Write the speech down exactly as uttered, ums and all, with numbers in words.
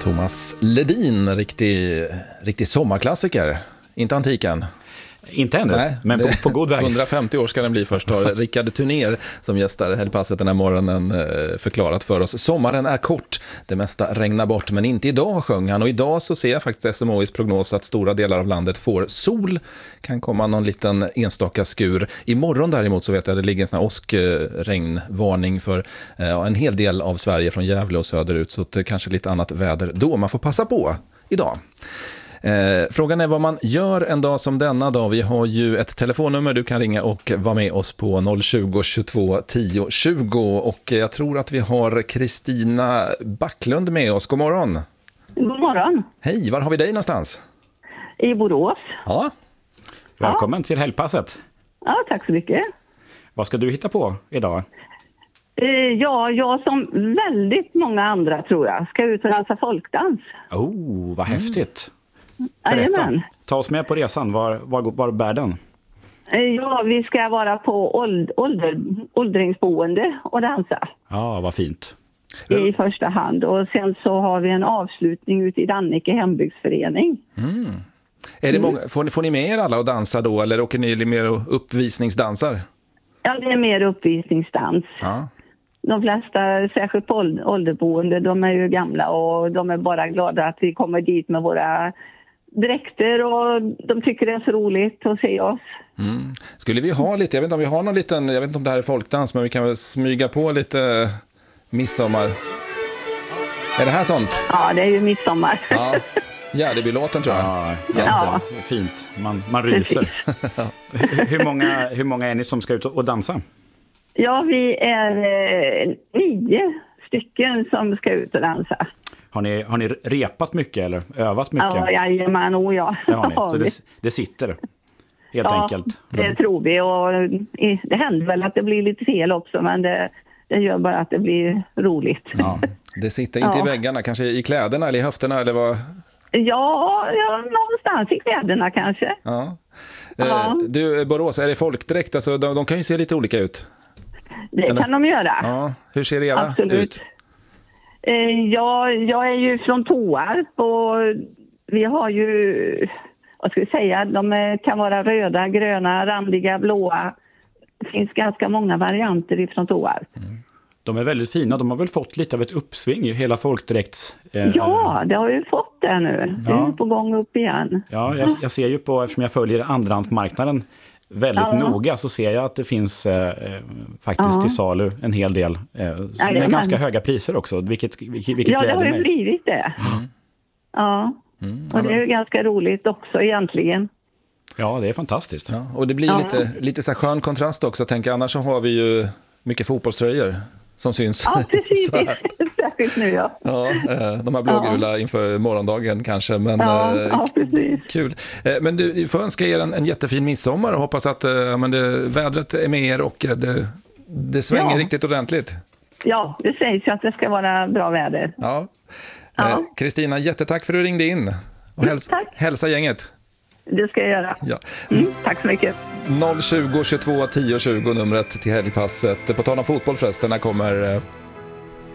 Thomas Ledin, riktig, riktig sommarklassiker. Inte antiken. Inte ännu, Nej, men på, på god väg. hundrafemtio år ska den bli först. Har Rickard Turner som gästar Helgpasset den här morgonen förklarat för oss. Sommaren är kort, det mesta regnar bort, men inte idag, sjöng han. Och idag så ser jag faktiskt S M H:s prognos att stora delar av landet får sol. Kan komma någon liten enstaka skur. Imorgon däremot så vet jag att det ligger en sån här åskregnvarning för ja, en hel del av Sverige från Gävle och söderut. Så det kanske lite annat väder då. Man får passa på idag. Eh, frågan är vad man gör en dag som denna dag. Vi har ju ett telefonnummer du kan ringa och vara med oss på noll tjugo, tjugotvå, tio, tjugo. Och jag tror att vi har Kristina Backlund med oss. God morgon. God morgon. Hej, var har vi dig någonstans? I Borås. Ja. Välkommen ja. till Helgpasset. Ja, tack så mycket. Vad ska du hitta på idag? Eh, ja, jag som väldigt många andra tror jag ska ut och dansa folkdans. Oh, vad häftigt. Mm. Berätta. Amen. Ta oss med på resan. Var, var, var bär den? Ja, vi ska vara på åld, ålder, åldringsboende och dansa. Ja, vad fint. I första hand. Och sen så har vi en avslutning ute i Dannike hembygdsförening. Mm. Är det många, får, ni, får ni med er alla att dansa då? Eller åker ni mer uppvisningsdansar? Ja, det är mer uppvisningsdans. Ja. De flesta, särskilt på ålderboende, de är ju gamla och de är bara glada att vi kommer dit med våra dräkter och de tycker det är så roligt att se oss. Mm. Skulle vi ha lite, jag vet inte om vi har någon liten, jag vet inte om det här är folkdans, men vi kan väl smyga på lite midsommar. Är det här sånt? Ja, det är ju midsommar. Ja, Gärdeby-låten tror jag. Ja, ja. Fint. Man, man ryser. hur, många, hur många är ni som ska ut och dansa? Ja, vi är eh, nio stycken som ska ut och dansa. Har ni, har ni repat mycket eller övat mycket? Ja, jajamän, oh ja. Det har ni. Så det, det sitter helt ja, enkelt. Mm. Det tror vi. Och det händer väl att det blir lite fel också, men det, det gör bara att det blir roligt. Ja, det sitter inte ja. i väggarna, kanske i kläderna eller i höfterna eller vad? Ja, ja, någonstans i kläderna kanske. Ja. Ja. Du, Borås, är det folkdräkt? Alltså, de, de kan ju se lite olika ut. Det kan Eller? de göra. Ja. Hur ser era Absolut. ut? Eh, ja, jag är ju från Tåarp och vi har ju, vad ska vi säga, de är, kan vara röda, gröna, randiga, blåa. Det finns ganska många varianter ifrån Tåarp. Mm. De är väldigt fina. De har väl fått lite av ett uppsving i hela folkdräkts... Eh, ja, det har ju fått det nu. Det ja. är på gång upp igen. Ja, jag, jag ser ju på, eftersom jag följer andrahandsmarknaden väldigt ja. noga, så ser jag att det finns eh, faktiskt ja. till salu en hel del eh, som ja, är ganska man... höga priser också, vilket, vilket, vilket ja, gläder mig. Ja, det har ju blivit det. Mm. Ja, mm. och det är ju ganska roligt också egentligen. Ja, det är fantastiskt. Ja, och det blir ja. lite, lite så skön kontrast också, tänker annars så har vi ju mycket fotbollströjor som syns. Ja, precis. Särskilt nu, ja. Ja, de här blågula ja. inför morgondagen kanske. Men, ja, ja, precis. Kul. Men du får önska er en, en jättefin midsommar och hoppas att men det, vädret är med er och det, det svänger ja. riktigt ordentligt. Ja, det sägs ju att det ska vara bra väder. Ja. Kristina, ja. jättetack för att du ringde in. Och häls- tack. hälsa gänget. Det ska jag göra. Ja. Mm, tack så mycket. noll tjugo, tjugotvå, tio, tjugo numret till Helgpasset. På tal om fotboll förresten, när kommer